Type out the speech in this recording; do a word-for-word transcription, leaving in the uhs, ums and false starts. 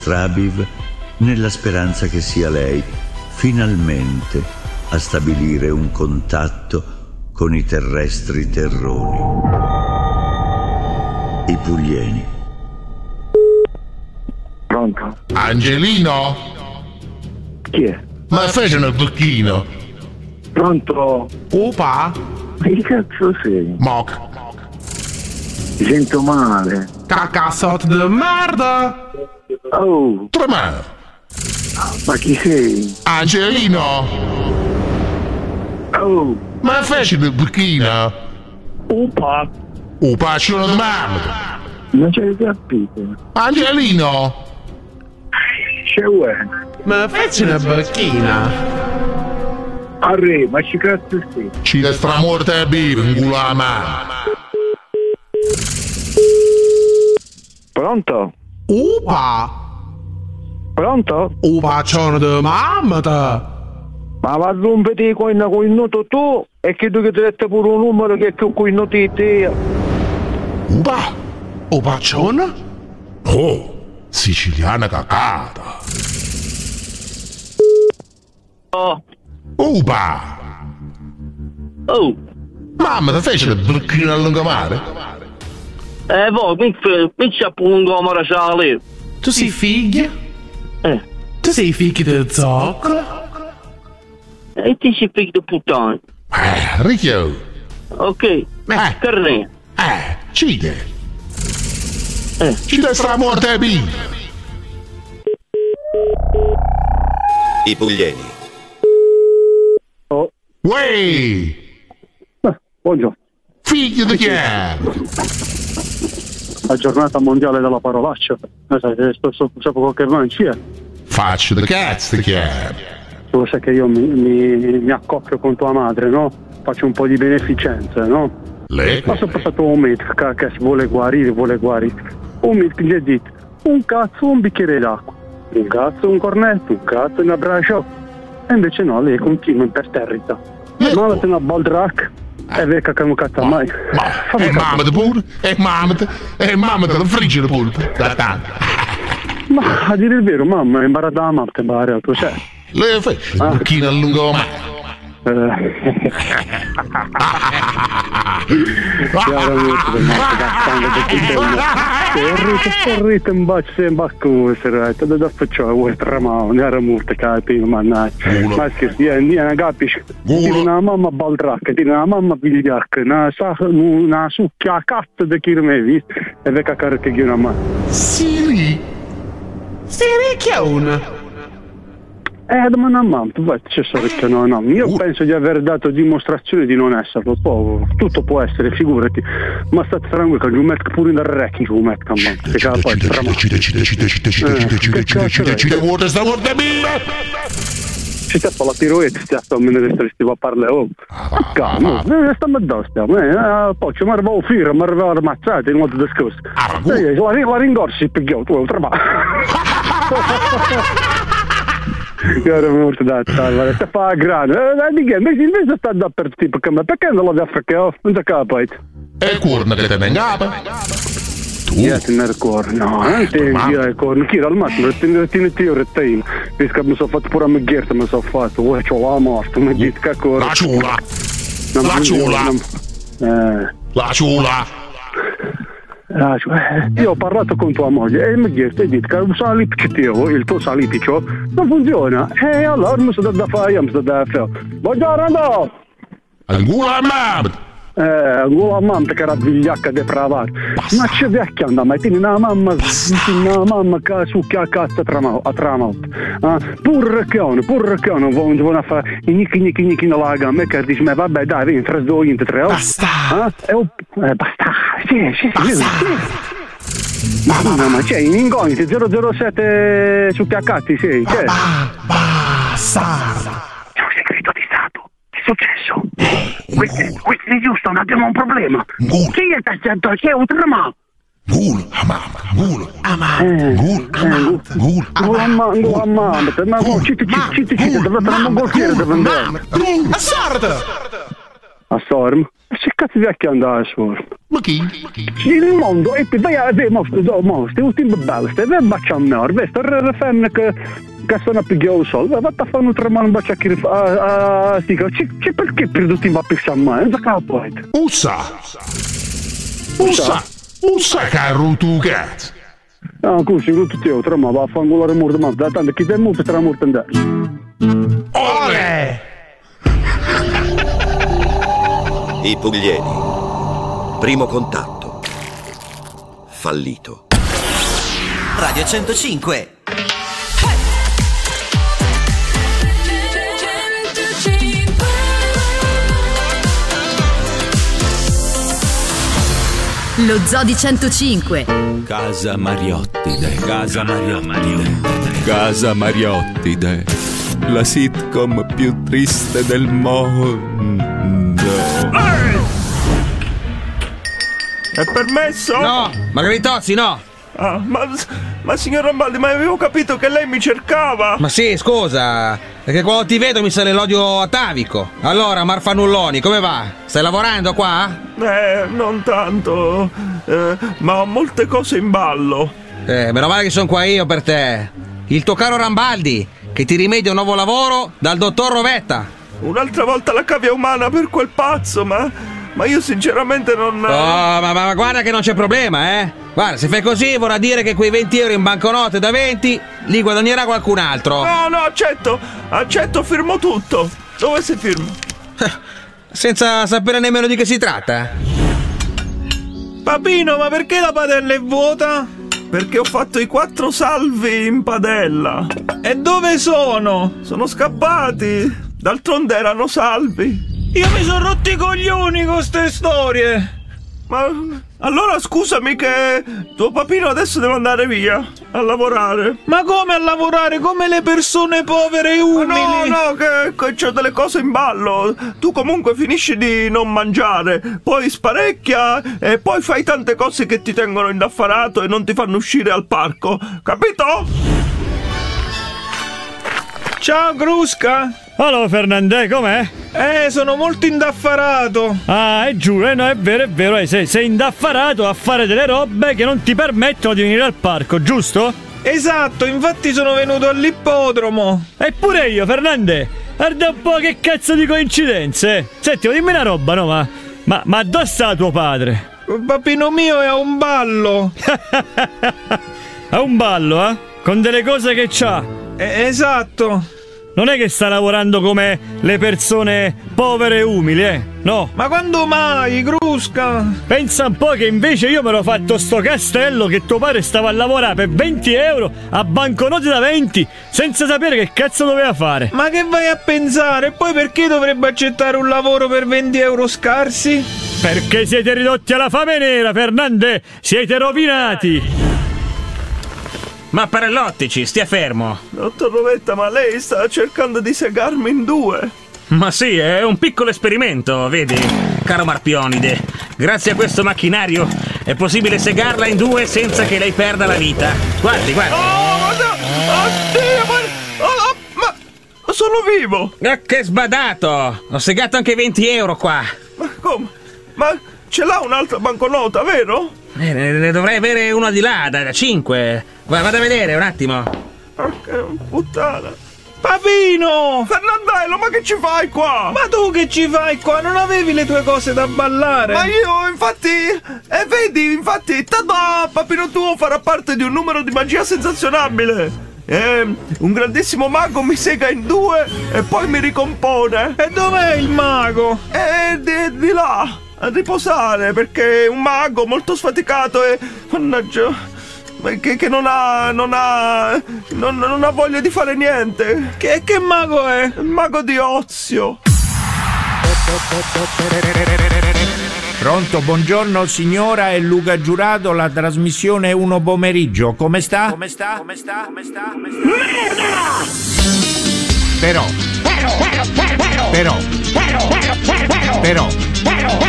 Trabiv nella speranza che sia lei finalmente a stabilire un contatto con i terrestri terroni. I puglieni. Pronto? Angelino? Chi è? Ma fece un bocchino. Pronto? Opa? Ma che cazzo sei? Moc. Mi sento male. Cacassot de merda! Oh, Tremano. ma chi sei? Angelino? Oh, Ma fece un bocchino. opa, Un pascione di merda. non c'hai capito? Angelino? C'è uè. Ma fece una bocchina? Arre, ma ci cazzo sei? Ci da stramorte a bere in culo alla mano. Pronto? Opa! Pronto? Opa c'è de mamma! Ma va a rompere con il noto tu e che tu che ti hai detto pure un numero che è più con il notite. Upa? Opa c'è? Oh, siciliana cacata. Oh, Upa! oh, Mamma, ti fece il bocchino a lungomare? eh, voi, mi c'è pure un gomero sale. Tu sei figlio? Eh, Tu sei figlio del zoccolo? e ti sei figlio di puttana. Eh, ricchio. Ok, Eh, carne. eh, cide. Eh. Ci da stramorte a bere. I puglieni. Oh, Uè! buongiorno. Figlio di chi è? La giornata mondiale della parolaccia. Eh, sai, sto, sto, sto qualche mancia. Faccio di cazzo di chi è? Tu sai che io mi, mi, mi accoppio con tua madre, no? Faccio un po' di beneficenza, no? Lei? Ma sono passato un mese che, che si vuole guarire, vuole guarire. Un mese che gli ha detto, un cazzo, un bicchiere d'acqua. Un cazzo, un cornetto, un cazzo, un abbraccio. E invece no, lei continua imperterrita. Ma avete una baldrac. E vecchia che non cazzo mai. Ma è mamma di pure? È mamma di... È mamma di friggere pure. Da tanto. Ma a dire il vero, mamma, è imparata la mamma, è imparata tu sai. Lei fece il bocchino a lungomare. Chiaramente, sorrite un bacio sempre a cosa, da da faccio vuoi tramare, non era molto capito, mannaggia. Ma scherzi, non capisci? Tiene una mamma baldracca, tiene una mamma vigliacca, una una succhia a cazzo di chi non mi hai visto, e vecchia cara che io una mano. Sì. Sei ricchione! Eh, ma no, mamma, tu vai, c'è che no, no. Io uh. penso di aver dato dimostrazione di non esserlo. Poi, tutto può essere, figurati. Ma state tranquillo, che non metto pure in recchi, non metto, mamma. Che cazzo poi trama. Cide, cide, cide, cide, cide, cide, cide, cide, cide, cide, vuota, sta vuota mia! Ci sta per la piroetta, stiamo a me che stiamo a parlare, oh. Calma, stiamo addosso, eh, poi ci arrivavo a fire, mi arrivavo armazzato in modo discorso. Eh, la ringorsi, perché tu, trama. Io ero molto da stare, sta fa grande, eh, di che, invece sta dappertutto, perché non lo devo fare, non si capisce. E il cuore che te ne ingapa? Tu? Io tenere il cuore, no, non ti io il cuore, chi era al massimo, tenere io rettino, visto che mi sono fatto pure a me ghierta, mi sono fatto, uè, c'ho la morte, mi dici che cuore. La ciula! La ciula! Eh. La ciula! Ah, cioè, io ho parlato con tua moglie e mi ha detto, che il salipiccio, il tuo salipiccio, non funziona. E allora mi sono dato da fare, mi sono dato da fare. Buongiorno! Angula mamma! Eh, angula mamma che era vigliacca depravata. Ma c'è vecchia andava, ma tieni una mamma, una mamma che succhia a cazzo a tramaut. Ah, pur recchione, pur recchione, non vuole fare i nicchi nicchi nicchi nella gamma e che dice, ma vabbè dai, vieni, tre due, in tre. Basta! Ah, eh, basta! Sì, sì, sì, sì. Ma no, ma c'è in incognito zero zero sette su piaccati, sì, c'è. Basta! C'è un segreto di Stato. Che è successo? Questi, questi di Houston abbiamo un problema. Chi è stato? C'è un tremano. Gul, amama, gul, Amata! gul, Amata! gul, Gul, amata, ma citi, citi, citi, citi, dove andare un golfiere dove andare? A sorda! A Storm? che cazzo di vecchio andare su? Ma chi? Il mondo, e poi vai a vedere, mo, mo, questi ultimi belli, stai a baciare a me, ora, sto le femmine che, che sono a pigliare il soldo, vai a fare un tremano un bacio a chi a a stico, c'è perché per tutti va a pixare a me, non sa che poi. Ussa! Ussa! Ussa caro tu cazzo! No, così, tutti io, tra me, va a fare un volare morto, ma da tanto chi ti è morto sarà morto in destra. Ole! I Puglieni. Primo contatto. Fallito. Radio centocinque. Lo Zoo di centocinque. Casa Mariottide, Casa Mariottide, Casa Mariottide, la sitcom più triste del mondo. È permesso? No, Margheritozzi, no. Ah, ma, ma signor Rambaldi, ma avevo capito che lei mi cercava. Ma sì, scusa, perché quando ti vedo mi sale l'odio atavico. Allora, Marfanulloni, come va? Stai lavorando qua? Eh, non tanto, eh, ma ho molte cose in ballo. Eh, meno male che sono qua io per te. Il tuo caro Rambaldi, che ti rimedia un nuovo lavoro dal dottor Rovetta. Un'altra volta la cavia umana per quel pazzo, ma... Ma io sinceramente non... Oh, ma, ma, ma guarda che non c'è problema, eh. Guarda, se fai così vorrà dire che quei venti euro in banconote da venti li guadagnerà qualcun altro. No, no, accetto, accetto, firmo tutto. Dove si firma? Senza sapere nemmeno di che si tratta. Papino, ma perché la padella è vuota? Perché ho fatto i quattro salvi in padella. E dove sono? Sono scappati. D'altronde erano salvi. Io mi sono rotti i coglioni con ste storie. Ma allora scusami che tuo papino adesso deve andare via a lavorare. Ma come a lavorare? Come le persone povere e umili? Ma no, no, che, che c'ho delle cose in ballo. Tu comunque finisci di non mangiare, poi sparecchia e poi fai tante cose che ti tengono indaffarato e non ti fanno uscire al parco. Capito? Ciao Grusca. Allora Fernandè, com'è? Eh, sono molto indaffarato. Ah, è giuro, eh, no, è vero, è vero, eh, sei, sei indaffarato a fare delle robe che non ti permettono di venire al parco, giusto? Esatto, infatti sono venuto all'ippodromo. Eppure io, Fernandè, guarda un po' che cazzo di coincidenze. Senti, dimmi una roba, no, ma... Ma, ma dove sta tuo padre? Il papino mio è a un ballo. A un ballo, eh? Con delle cose che c'ha. Eh, esatto. Non è che sta lavorando come le persone povere e umili, eh? No. Ma quando mai, Grusca? Pensa un po' che invece io me l'ho fatto sto castello che tuo padre stava a lavorare per venti euro a banconote da venti senza sapere che cazzo doveva fare. Ma che vai a pensare? E poi perché dovrebbe accettare un lavoro per venti euro scarsi? Perché siete ridotti alla fame nera, Fernandè! Siete rovinati! Ma Parellottici, stia fermo. Dottor Rovetta, ma lei sta cercando di segarmi in due. Ma sì, è un piccolo esperimento, vedi, caro Marpionide. Grazie a questo macchinario è possibile segarla in due senza che lei perda la vita. Guardi, guardi. Oh, ma no! Oddio, ma... Oh, ma... ma sono vivo! Oh, che sbadato! Ho segato anche venti euro qua. Ma come? Ma ce l'ha un'altra banconota, vero? Eh, ne, ne dovrei avere una di là, da, da cinque. Guarda, vado a vedere un attimo. Porca puttana. Papino! Fernandello, ma che ci fai qua? Ma tu che ci fai qua? Non avevi le tue cose da ballare? Ma io, infatti... E eh, vedi, infatti, tada! Papino tuo farà parte di un numero di magia sensazionabile. Eh, un grandissimo mago mi sega in due e poi mi ricompone. E dov'è il mago? Eh, di, di là, a riposare, perché è un mago molto sfaticato e... Mannaggia... Che, che non ha... non ha... Non, non ha voglia di fare niente. Che, che mago è? Il mago di Ozio. Pronto, buongiorno signora, è Luca Giurato, la trasmissione Uno Pomeriggio. Come sta? Come sta? Come sta? Come sta? Come sta? Merda! Però... Però... Però... Però... Però... Però...